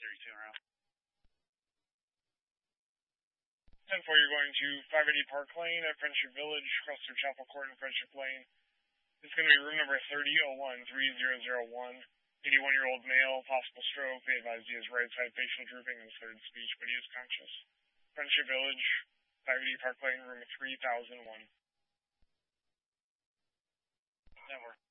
532 en route. 10-4, you're going to 580 Park Lane at Friendship Village, across through Chapel Court and Friendship Lane. It's going to be room number 3001-3001. 81-year-old male, possible stroke. They advised he has right side facial drooping and slurred speech, but he is conscious. Friendship Village, 580 Park Lane, room 3001. 10-4.